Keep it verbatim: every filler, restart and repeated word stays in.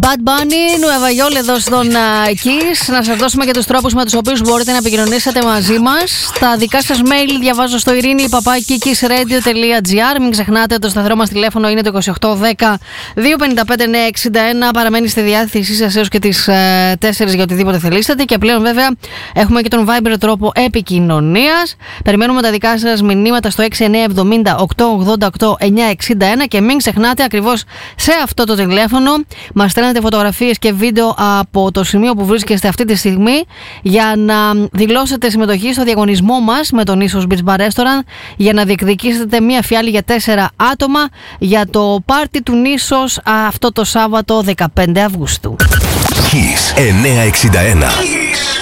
Bad Bunny, Nueva York εδώ στον uh, Kiss. Να σας δώσουμε και τους τρόπους με τους οποίους μπορείτε να επικοινωνήσετε μαζί μας. Τα δικά σας mail διαβάζω στο ειρήνη παπάκι kissradio τελεία gr. Μην ξεχνάτε ότι το σταθερό μας τηλέφωνο είναι το είκοσι οκτώ δέκα διακόσια πενήντα πέντε εννιακόσια εξήντα ένα. Παραμένει στη διάθεσή σας έως και τις uh, τέσσερις για οτιδήποτε θελήσετε. Και πλέον βέβαια έχουμε και τον Viber τρόπο επικοινωνίας. Περιμένουμε τα δικά σας μηνύματα στο έξι εννιά εβδομήντα οκτώ ογδόντα οκτώ εννιακόσια εξήντα ένα. Και μην ξεχνάτε ακριβώς σε αυτό το τηλέφωνο μας στέλνετε φωτογραφίες και βίντεο από το σημείο που βρίσκεστε αυτή τη στιγμή για να δηλώσετε συμμετοχή στο διαγωνισμό μας με τον Ίσος Beach Bar Restaurant για να διεκδικήσετε μία φιάλη για τέσσερα άτομα για το πάρτι του Νήσος αυτό το Σάββατο δεκαπέντε Αυγούστου. Kiss εννιακόσια εξήντα ένα.